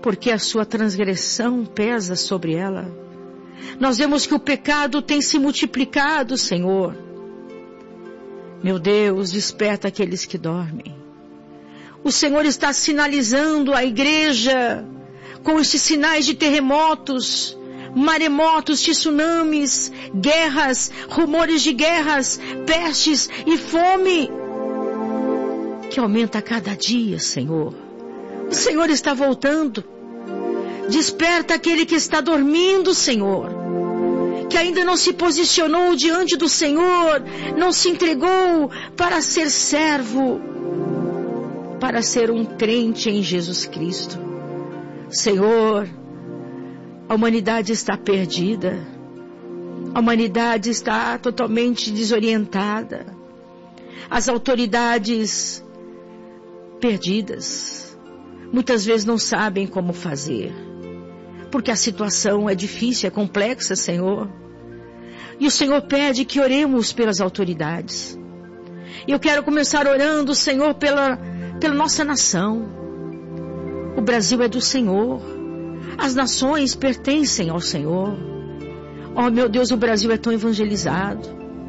porque a sua transgressão pesa sobre ela. Nós vemos que o pecado tem se multiplicado, Senhor. Meu Deus, desperta aqueles que dormem. O Senhor está sinalizando a igreja com estes sinais de terremotos, maremotos, tsunamis, guerras, rumores de guerras, pestes e fome, que aumenta a cada dia, Senhor. O Senhor está voltando. Desperta aquele que está dormindo, Senhor, que ainda não se posicionou diante do Senhor, não se entregou para ser servo, para ser um crente em Jesus Cristo. Senhor, a humanidade está perdida, a humanidade está totalmente desorientada, as autoridades perdidas, muitas vezes não sabem como fazer, porque a situação é difícil, é complexa, Senhor. E o Senhor pede que oremos pelas autoridades. E eu quero começar orando, Senhor, pela nossa nação. O Brasil é do Senhor. As nações pertencem ao Senhor. Oh, meu Deus, o Brasil é tão evangelizado.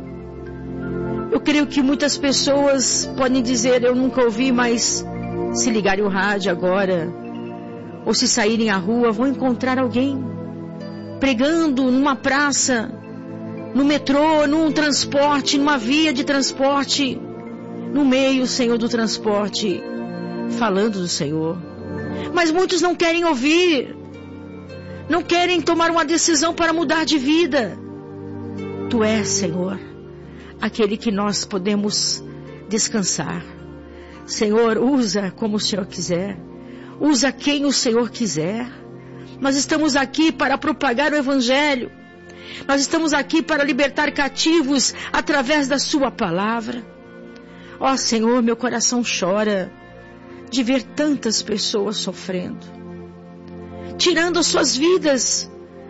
Eu creio que muitas pessoas podem dizer, eu nunca ouvi, mas se ligarem o rádio agora, ou se saírem à rua, vão encontrar alguém pregando numa praça, no metrô, num transporte, numa via de transporte, no meio, Senhor, do transporte, falando do Senhor. Mas muitos não querem ouvir, não querem tomar uma decisão para mudar de vida. Tu és, Senhor, aquele que nós podemos descansar. Senhor, usa como o Senhor quiser. Usa quem o Senhor quiser. Nós estamos aqui para propagar o Evangelho. Nós estamos aqui para libertar cativos através da sua palavra. Ó Senhor, meu coração chora de ver tantas pessoas sofrendo, tirando as suas vidas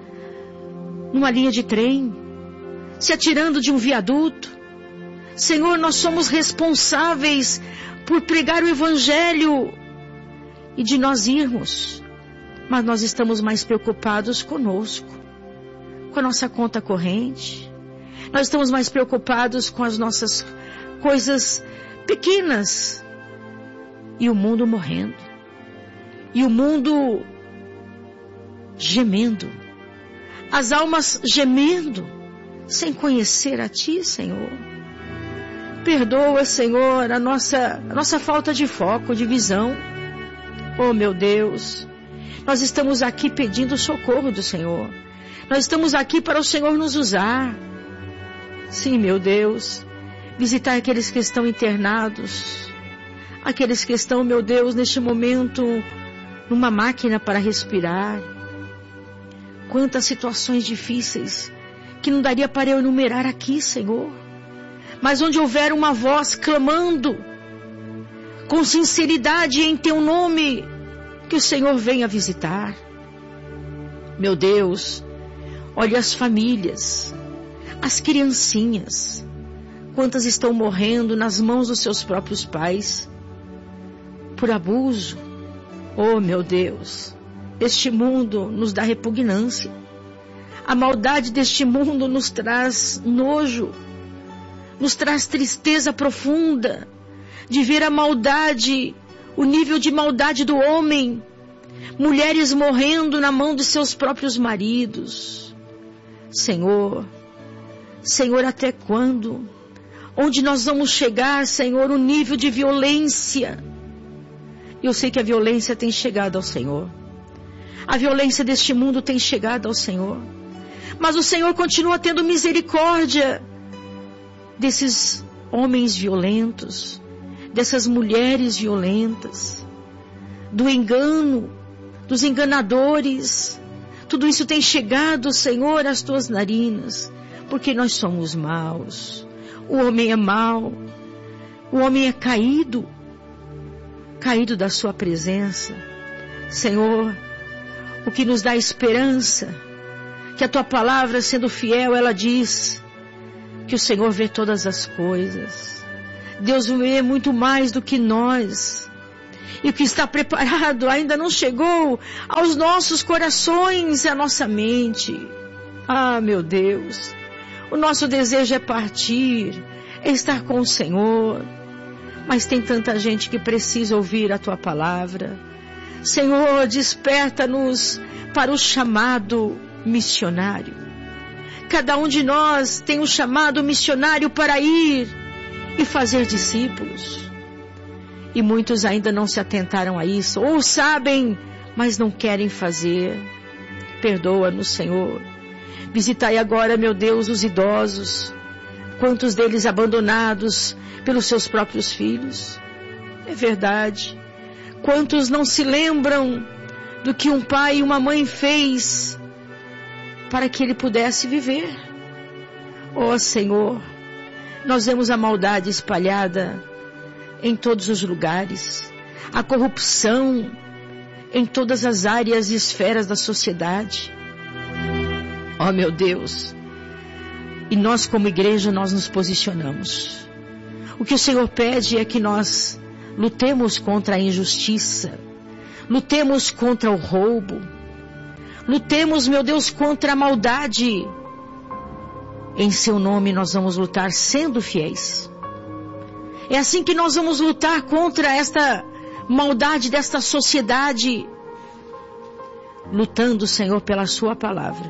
numa linha de trem, se atirando de um viaduto. Senhor, nós somos responsáveis por pregar o Evangelho e de nós irmos, mas nós estamos mais preocupados conosco, com a nossa conta corrente. Nós estamos mais preocupados com as nossas coisas pequenas, e o mundo morrendo, e o mundo gemendo, as almas gemendo, sem conhecer a Ti, Senhor. Perdoa, Senhor, a nossa falta de foco, de visão. Oh, meu Deus, nós estamos aqui pedindo socorro do Senhor. Nós estamos aqui para o Senhor nos usar. Sim, meu Deus, visitar aqueles que estão internados, aqueles que estão, meu Deus, neste momento, numa máquina para respirar. Quantas situações difíceis que não daria para eu enumerar aqui, Senhor. Mas onde houver uma voz clamando com sinceridade em Teu nome, que o Senhor venha visitar. Meu Deus, olha as famílias, as criancinhas, quantas estão morrendo nas mãos dos seus próprios pais, por abuso. Oh, meu Deus, este mundo nos dá repugnância. A maldade deste mundo nos traz nojo, nos traz tristeza profunda de ver a maldade, o nível de maldade do homem. Mulheres morrendo na mão de seus próprios maridos. Senhor, Senhor, até quando? Onde nós vamos chegar, Senhor, o nível de violência? Eu sei que a violência tem chegado ao Senhor. A violência deste mundo tem chegado ao Senhor. Mas o Senhor continua tendo misericórdia desses homens violentos, dessas mulheres violentas, do engano, dos enganadores. Tudo isso tem chegado, Senhor, às tuas narinas, porque nós somos maus. O homem é mau, o homem é caído da sua presença. Senhor, o que nos dá esperança, que a tua palavra, sendo fiel, ela diz que o Senhor vê todas as coisas. Deus vê muito mais do que nós. E o que está preparado ainda não chegou aos nossos corações e à nossa mente. Ah, meu Deus, o nosso desejo é partir, é estar com o Senhor. Mas tem tanta gente que precisa ouvir a Tua palavra. Senhor, desperta-nos para o chamado missionário. Cada um de nós tem um chamado missionário para ir e fazer discípulos. E muitos ainda não se atentaram a isso, ou sabem, mas não querem fazer. Perdoa-nos, Senhor. Visitai agora, meu Deus, os idosos. Quantos deles abandonados pelos seus próprios filhos? É verdade. Quantos não se lembram do que um pai e uma mãe fez para que ele pudesse viver? Oh, Senhor, nós vemos a maldade espalhada em todos os lugares, a corrupção em todas as áreas e esferas da sociedade. Oh, meu Deus, e nós como igreja nós nos posicionamos. O que o Senhor pede é que nós lutemos contra a injustiça, lutemos contra o roubo, lutemos, meu Deus, contra a maldade. Em seu nome nós vamos lutar sendo fiéis. É assim que nós vamos lutar contra esta maldade desta sociedade, lutando, Senhor, pela sua palavra,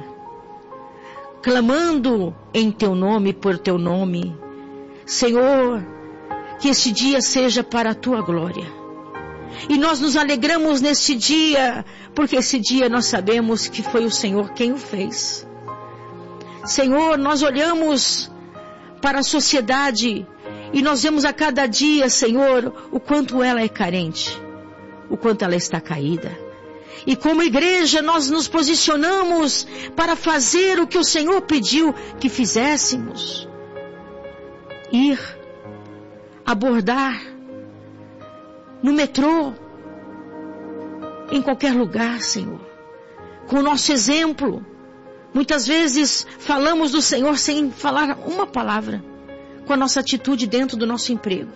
clamando em teu nome, por teu nome. Senhor, que este dia seja para a tua glória. E nós nos alegramos neste dia, porque esse dia nós sabemos que foi o Senhor quem o fez. Senhor, nós olhamos para a sociedade e nós vemos a cada dia, Senhor, o quanto ela é carente, o quanto ela está caída. E como igreja nós nos posicionamos para fazer o que o Senhor pediu que fizéssemos. Ir, abordar, no metrô, em qualquer lugar, Senhor, com o nosso exemplo. Muitas vezes falamos do Senhor sem falar uma palavra, com a nossa atitude dentro do nosso emprego.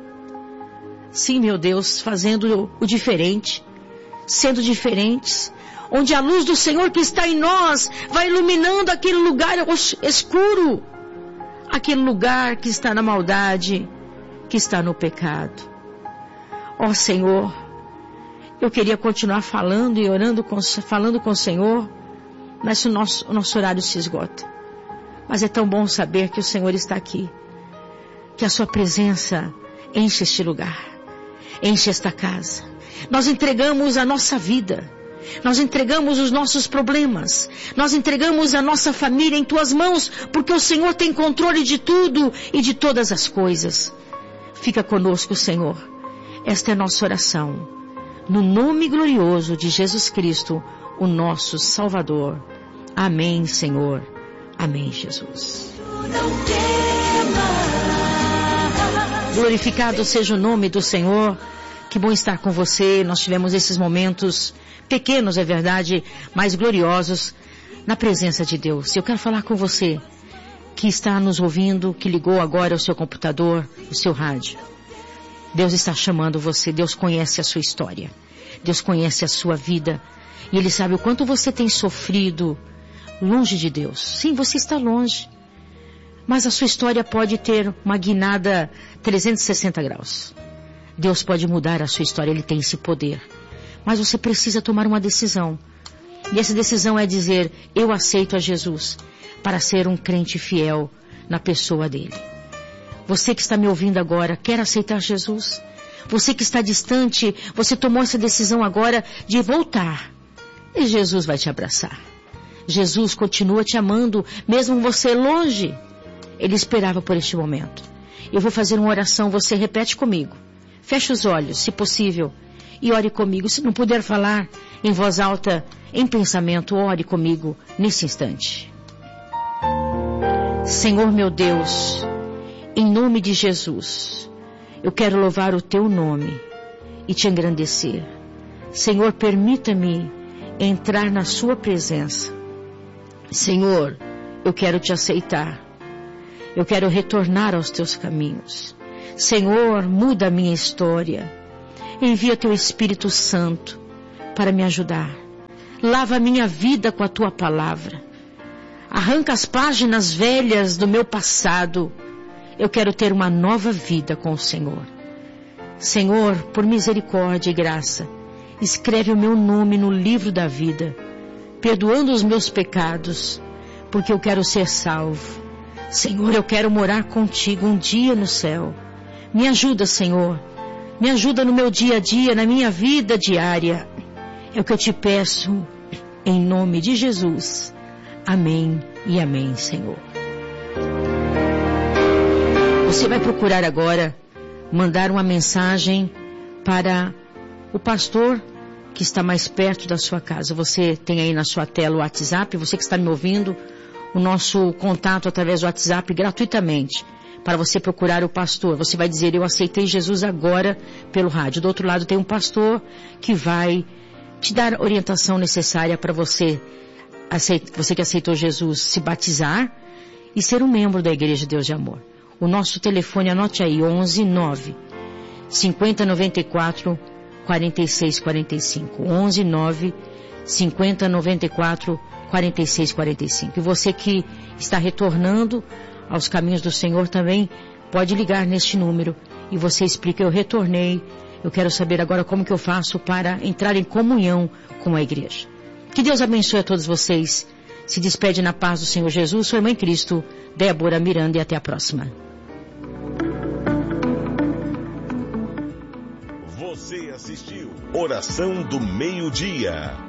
Sim, meu Deus, fazendo o diferente, sendo diferentes, onde a luz do Senhor que está em nós vai iluminando aquele lugar escuro, aquele lugar que está na maldade, que está no pecado. Ó Senhor, eu queria continuar falando e orando, falando com o Senhor, mas o nosso horário se esgota. Mas é tão bom saber que o Senhor está aqui, que a sua presença enche este lugar, enche esta casa. Nós entregamos a nossa vida, nós entregamos os nossos problemas, nós entregamos a nossa família em tuas mãos, porque o Senhor tem controle de tudo e de todas as coisas. Fica conosco, Senhor. Esta é a nossa oração, no nome glorioso de Jesus Cristo, o nosso Salvador. Amém, Senhor. Amém, Jesus. Glorificado seja o nome do Senhor. Que bom estar com você. Nós tivemos esses momentos pequenos, é verdade, mas gloriosos na presença de Deus. Eu quero falar com você que está nos ouvindo, que ligou agora o seu computador, o seu rádio. Deus está chamando você. Deus conhece a sua história. Deus conhece a sua vida. E Ele sabe o quanto você tem sofrido longe de Deus. Sim, você está longe. Mas a sua história pode ter uma guinada 360 graus. Deus pode mudar a sua história, Ele tem esse poder. Mas você precisa tomar uma decisão. E essa decisão é dizer, eu aceito a Jesus para ser um crente fiel na pessoa dele. Você que está me ouvindo agora, quer aceitar Jesus? Você que está distante, você tomou essa decisão agora de voltar. E Jesus vai te abraçar. Jesus continua te amando, mesmo você longe. Ele esperava por este momento. Eu vou fazer uma oração, você repete comigo. Feche os olhos, se possível, e ore comigo. Se não puder falar em voz alta, em pensamento, ore comigo nesse instante. Senhor meu Deus, em nome de Jesus, eu quero louvar o teu nome e te engrandecer. Senhor, permita-me entrar na sua presença. Senhor, eu quero te aceitar. Eu quero retornar aos teus caminhos. Senhor, muda a minha história. Envia teu Espírito Santo para me ajudar. Lava a minha vida com a tua palavra. Arranca as páginas velhas do meu passado. Eu quero ter uma nova vida com o Senhor. Senhor, por misericórdia e graça, escreve o meu nome no livro da vida, perdoando os meus pecados, porque eu quero ser salvo. Senhor, eu quero morar contigo um dia no céu. Me ajuda, Senhor. Me ajuda no meu dia a dia, na minha vida diária. É o que eu te peço, em nome de Jesus. Amém e amém, Senhor. Você vai procurar agora mandar uma mensagem para o pastor que está mais perto da sua casa. Você tem aí na sua tela o WhatsApp, você que está me ouvindo, o nosso contato através do WhatsApp gratuitamente, para você procurar o pastor. Você vai dizer: eu aceitei Jesus agora pelo rádio. Do outro lado tem um pastor que vai te dar a orientação necessária para você que aceitou Jesus, se batizar e ser um membro da Igreja Deus de Amor. O nosso telefone, anote aí, 11 9 50 94 46 45. 11 9 50 94 46 45. E você que está retornando aos caminhos do Senhor também pode ligar neste número e você explica: eu retornei, eu quero saber agora como que eu faço para entrar em comunhão com a igreja. Que Deus abençoe a todos vocês. Se despede na paz do Senhor Jesus, sua irmã em Cristo, Débora Miranda, e até a próxima. Você assistiu Oração do Meio-Dia.